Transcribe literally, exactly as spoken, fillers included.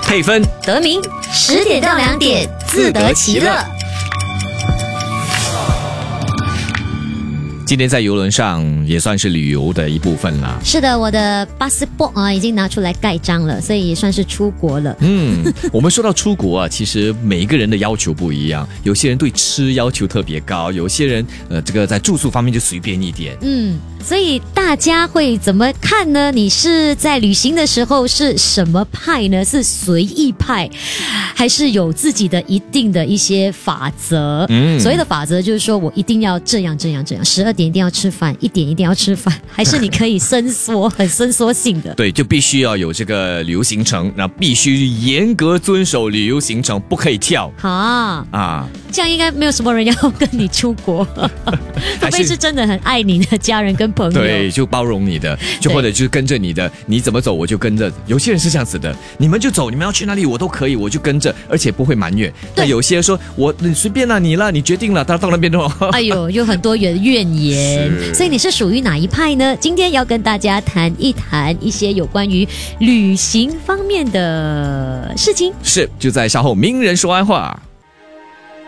配分得名，十点到两点，自得其乐。 今天在邮轮上也算是旅游的一部分啦。 是的，我的 passport 啊已经拿出来盖章了，所以也算是出国了。 嗯，我们说到出国啊，其实每一个人的要求不一样，有些人对吃要求特别高，有些人呃这个在住宿方面就随便一点。 嗯，所以大家会怎么看呢？你是在旅行的时候是什么派呢？是随意派，还是有自己的一定的一些法则？嗯，所谓的法则就是说我一定要这样这样这样，十二点一定要吃饭，一点一定要吃饭，还是你可以伸缩，很伸缩性的？ 对，就必须要有这个旅游行程，那必须严格遵守旅游行程，不可以跳。 啊啊， 这样应该没有什么人要跟你出国，除非是真的很爱你的家人跟朋友。 对，就包容你的，就或者就是跟着你的，你怎么走我就跟着。有些人是这样子的，你们就走，你们要去哪里我都可以，我就跟着，而且不会埋怨。但有些人说我你随便啦、啊，你啦，你决定了，到到那边的话， 哎呦，有很多怨怨言。所以你是属于哪一派呢？今天要跟大家谈一谈一些有关于旅行方面的事情。 是，就在稍后名人说安话。